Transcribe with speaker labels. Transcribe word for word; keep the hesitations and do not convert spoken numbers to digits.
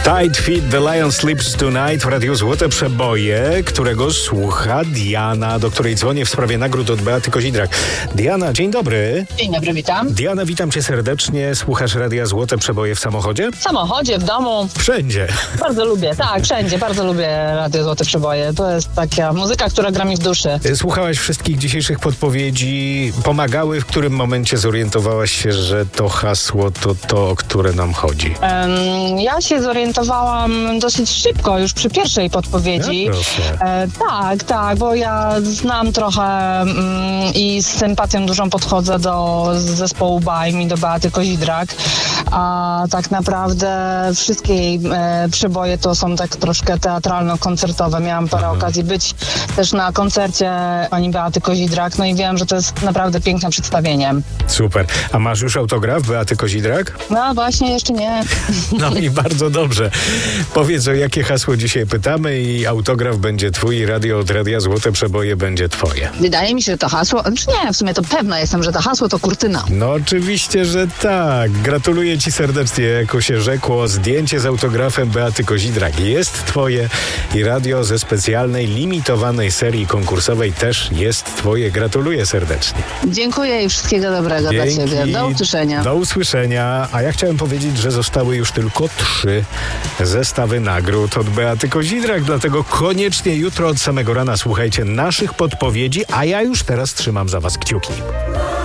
Speaker 1: Tight Fit, The Lion Sleeps Tonight w Radiu Złote Przeboje, którego słucha Diana, do której dzwonię w sprawie nagród od Beaty Kozidrak. Diana, dzień dobry.
Speaker 2: Dzień dobry, witam.
Speaker 1: Diana, witam cię serdecznie. Słuchasz Radia Złote Przeboje w samochodzie?
Speaker 2: W samochodzie, w domu.
Speaker 1: Wszędzie.
Speaker 2: Bardzo lubię, tak, wszędzie. Bardzo lubię Radio Złote Przeboje. To jest taka muzyka, która gra mi w duszy.
Speaker 1: Słuchałaś wszystkich dzisiejszych podpowiedzi. Pomagały, w którym momencie zorientowałaś się, że to hasło to to, o które nam chodzi?
Speaker 2: Um, ja się zorientowałam dosyć szybko, już przy pierwszej podpowiedzi.
Speaker 1: Ja proszę.
Speaker 2: E, tak, tak, bo ja znam trochę mm, i z sympatią dużą podchodzę do zespołu Bajm i do Beaty Kozidrak. A tak naprawdę wszystkie jej e, przeboje to są tak troszkę teatralno-koncertowe. Miałam parę
Speaker 1: Aha.
Speaker 2: okazji być też na koncercie pani Beaty Kozidrak, no i wiem, że to jest naprawdę piękne przedstawienie.
Speaker 1: Super. A masz już autograf Beaty Kozidrak?
Speaker 2: No właśnie, jeszcze nie.
Speaker 1: No i bardzo dobrze. Powiedz, o jakie hasło dzisiaj pytamy i autograf będzie twój i radio od Radia Złote Przeboje będzie twoje.
Speaker 2: Wydaje mi się, że to hasło, znaczy nie, w sumie to pewna jestem, że to hasło to kurtyna.
Speaker 1: No oczywiście, że tak. Gratuluję ci serdecznie, jako się rzekło. Zdjęcie z autografem Beaty Kozidrak jest twoje i radio ze specjalnej, limitowanej serii konkursowej też jest twoje. Gratuluję serdecznie.
Speaker 2: Dziękuję i wszystkiego dobrego
Speaker 1: Dzięki.
Speaker 2: dla ciebie. Do usłyszenia.
Speaker 1: Do usłyszenia. A ja chciałem powiedzieć, że zostały już tylko trzy zestawy nagród od Beaty Kozidrak, dlatego koniecznie jutro od samego rana słuchajcie naszych podpowiedzi, a ja już teraz trzymam za was kciuki.